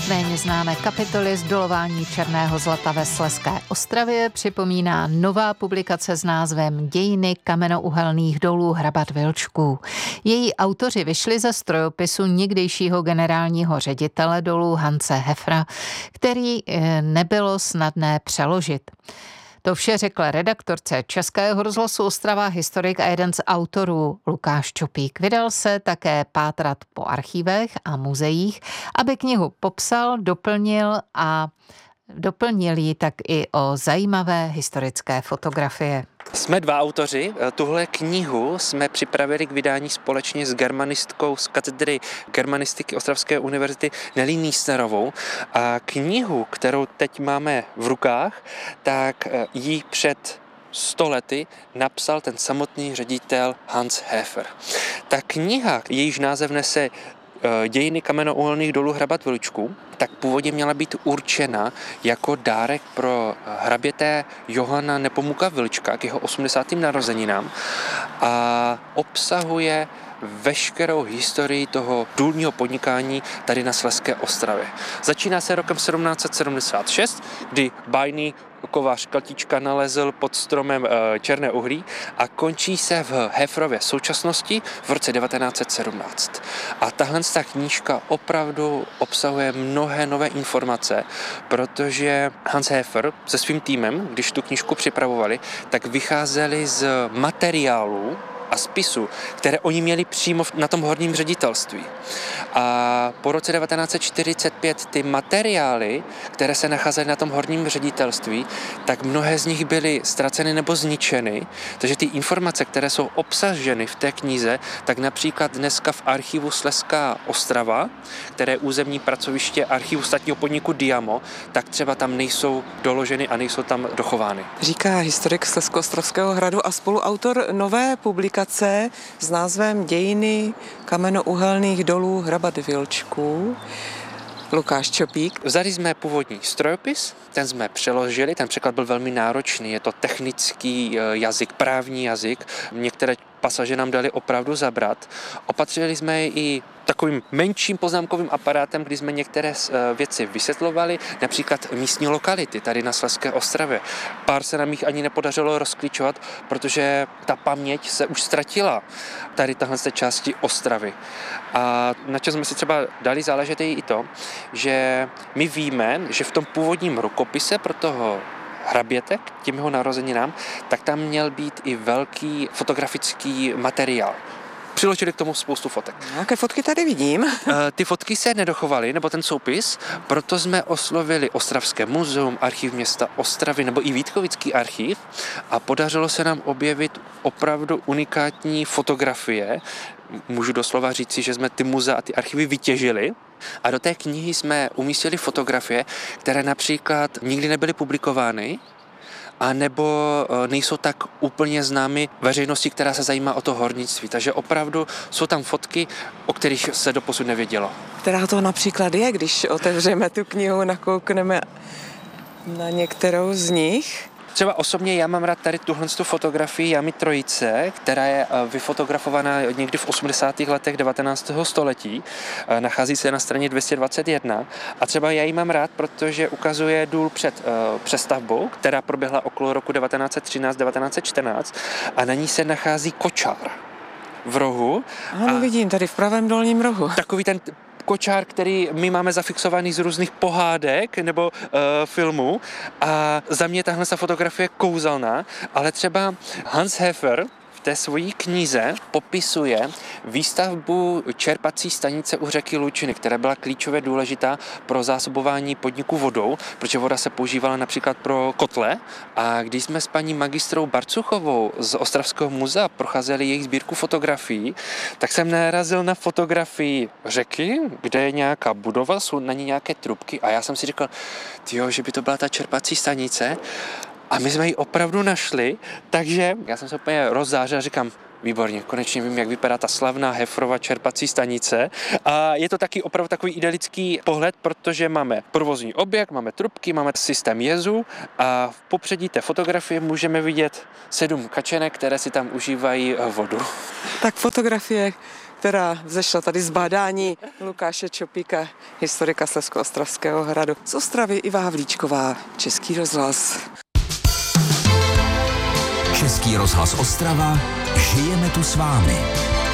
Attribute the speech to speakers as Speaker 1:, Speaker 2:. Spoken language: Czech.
Speaker 1: Méně známé kapitoly zdolování černého zlata ve Slezské Ostravě připomíná nová publikace s názvem Dějiny kamenouhelných dolů Hrabat-Vilčků. Její autoři vyšli ze strojopisu někdejšího generálního ředitele dolů Hanse Heffera, který nebylo snadné přeložit. To vše řekla redaktorce Českého rozhlasu Ostrava, historik a jeden z autorů Lukáš Čopík. Vydal se také pátrat po archívech a muzeích, aby knihu popsal, doplnil ji tak i o zajímavé historické fotografie.
Speaker 2: Jsme dva autoři. Tuhle knihu jsme připravili k vydání společně s germanistkou z katedry germanistiky Ostravské univerzity Nelly Nísnerovou. A knihu, kterou teď máme v rukách, tak ji před 100 lety napsal ten samotný ředitel Hans Heffer. Ta kniha, jejíž název nese Dějiny kamenouhelných dolů Hrabat-Vilčků, tak původně měla být určena jako dárek pro hraběte Johana Nepomuka Vilčka k jeho 80. narozeninám a obsahuje veškerou historii toho důlního podnikání tady na Slezské Ostravě. Začíná se rokem 1776, kdy bájný kovář Kaltička nalezl pod stromem černé uhlí a končí se v Hefferově současnosti v roce 1917. A tahle knížka opravdu obsahuje mnohé nové informace, protože Hans Heffer se svým týmem, když tu knížku připravovali, tak vycházeli z materiálů a spisu, které oni měli přímo na tom horním ředitelství. A po roce 1945 ty materiály, které se nacházely na tom horním ředitelství, tak mnohé z nich byly ztraceny nebo zničeny. Takže ty informace, které jsou obsaženy v té knize, tak například dneska v archivu Slezská Ostrava, které je územní pracoviště archivu státního podniku Diamo, tak třeba tam nejsou doloženy a nejsou tam dochovány.
Speaker 3: Říká historik Slezsko-Ostravského hradu a spoluautor nové publikace s názvem Dějiny kamenouhelných dolů Hrabat-Vilčků Lukáš Čopík.
Speaker 2: Vzali jsme původní strojopis, ten jsme přeložili, ten překlad byl velmi náročný, je to technický jazyk, právní jazyk, některé pasaže nám dali opravdu zabrat. Opatřili jsme je i takovým menším poznámkovým aparátem, kdy jsme některé věci vysvětlovali, například místní lokality tady na Slezské Ostravě. Pár se nám jich ani nepodařilo rozklíčovat, protože ta paměť se už ztratila tady tahle části Ostravy. A na čem jsme si třeba dali záležet i to, že my víme, že v tom původním rukopise pro toho hraběte k těm jeho narozeninám, tak tam měl být i velký fotografický materiál. Přiložili k tomu spoustu fotek.
Speaker 3: Jaké fotky tady vidím?
Speaker 2: Ty fotky se nedochovaly, nebo ten soupis, proto jsme oslovili Ostravské muzeum, archiv města Ostravy nebo i Vítkovický archiv a podařilo se nám objevit opravdu unikátní fotografie. Můžu doslova říci, že jsme ty muzea a ty archivy vytěžili a do té knihy jsme umístili fotografie, které například nikdy nebyly publikovány, a nebo nejsou tak úplně známy veřejnosti, která se zajímá o to hornictví. Takže opravdu jsou tam fotky, o kterých se doposud nevědělo.
Speaker 3: Která to například je, když otevřeme tu knihu, nakoukneme na některou z nich?
Speaker 2: Třeba osobně já mám rád tady tuhle fotografii Jamy Trojice, která je vyfotografovaná někdy v 80. letech 19. století. Nachází se na straně 221. A třeba já ji mám rád, protože ukazuje důl před přestavbou, která proběhla okolo roku 1913-1914 a na ní se nachází kočár v rohu.
Speaker 3: Ano, vidím, tady v pravém dolním rohu.
Speaker 2: Takový ten kočár, který my máme zafixovaný z různých pohádek nebo filmů a za mě tahle fotografie kouzelná, ale třeba Hans Heffer v té svojí knize popisuje výstavbu čerpací stanice u řeky Lučiny, která byla klíčově důležitá pro zásobování podniku vodou, protože voda se používala například pro kotle. A když jsme s paní magistrou Barcuchovou z Ostravského muzea procházeli jejich sbírku fotografií, tak jsem narazil na fotografii řeky, kde je nějaká budova, jsou na ní nějaké trubky a já jsem si říkal, že by to byla ta čerpací stanice. A my jsme ji opravdu našli, takže já jsem se úplně rozzářil a říkám, výborně, konečně vím, jak vypadá ta slavná Hefferova čerpací stanice. A je to taky opravdu takový idylický pohled, protože máme provozní objekt, máme trubky, máme systém jezu a v popředí té fotografie můžeme vidět 7 kačenek, které si tam užívají vodu.
Speaker 3: Tak fotografie, která vzešla tady z bádání Lukáše Čopíka, historika Slezsko-Ostravského hradu. Z Ostravy Iva Havlíčková, Český rozhlas.
Speaker 4: Český rozhlas Ostrava, žijeme tu s vámi.